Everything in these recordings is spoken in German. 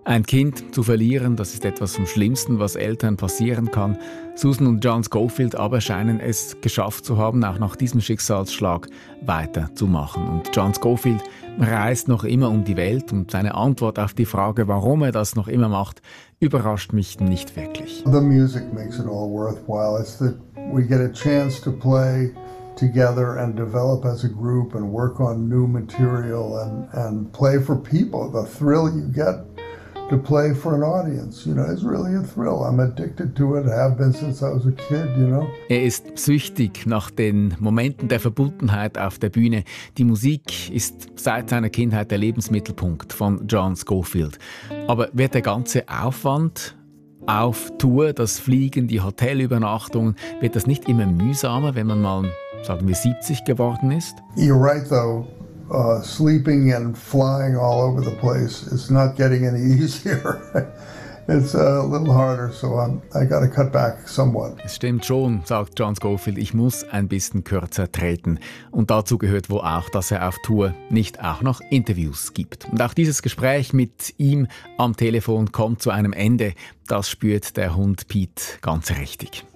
Ein Kind zu verlieren, das ist etwas vom Schlimmsten, was Eltern passieren kann. Susan und John Scofield aber scheinen es geschafft zu haben, auch nach diesem Schicksalsschlag weiterzumachen. Und John Scofield reist noch immer um die Welt und seine Antwort auf die Frage, warum er das noch immer macht, überrascht mich nicht wirklich. The music makes it all worthwhile. It's that we get a chance to play together and develop as a group and work on new material and play for people. The thrill you get to play for an audience, is really a thrill. I'm addicted to it. I have been since I was a kid, Er ist süchtig nach den Momenten der Verbundenheit auf der Bühne. Die Musik ist seit seiner Kindheit der Lebensmittelpunkt von John Scofield. Aber wird der ganze Aufwand auf Tour, das Fliegen, die Hotelübernachtungen, wird das nicht immer mühsamer, wenn man mal, sagen wir, 70 geworden ist? You're right, though. Sleeping and flying all over the place is not getting any easier. It's a little harder, so I got to cut back somewhat. Es stimmt schon, sagt John Scofield, ich muss ein bisschen kürzer treten. Und dazu gehört wohl auch, dass er auf Tour nicht auch noch Interviews gibt. Und auch dieses Gespräch mit ihm am Telefon kommt zu einem Ende. Das spürt der Hund Pete ganz richtig.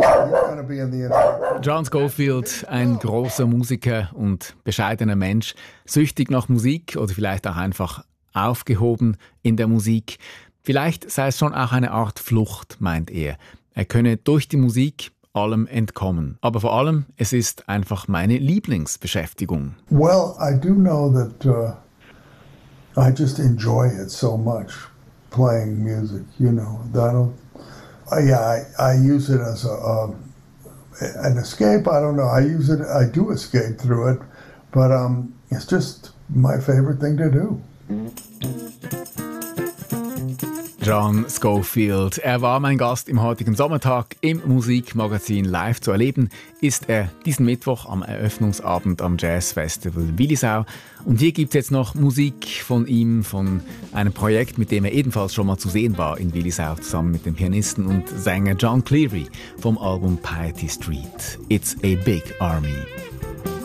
John Scofield, ein großer Musiker und bescheidener Mensch, süchtig nach Musik oder vielleicht auch einfach aufgehoben in der Musik. Vielleicht sei es schon auch eine Art Flucht, meint er. Er könne durch die Musik allem entkommen. Aber vor allem, es ist einfach meine Lieblingsbeschäftigung. Well, I do know that I just enjoy it so much, playing music, I use it as an escape. I don't know. I do escape through it, but it's just my favorite thing to do. John Scofield. Er war mein Gast im heutigen Sommertag im Musikmagazin live zu erleben. Ist er diesen Mittwoch am Eröffnungsabend am Jazzfestival Willisau. Und hier gibt es jetzt noch Musik von ihm, von einem Projekt, mit dem er ebenfalls schon mal zu sehen war in Willisau, zusammen mit dem Pianisten und Sänger John Cleary vom Album Piety Street. It's a Big Army.